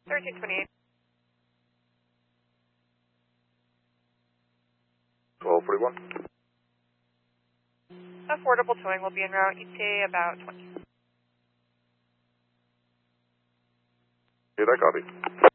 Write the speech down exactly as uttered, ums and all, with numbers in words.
thirteen twenty-eight. twelve forty-one. Affordable towing will be en route. E T A about twenty. Okay, that copy.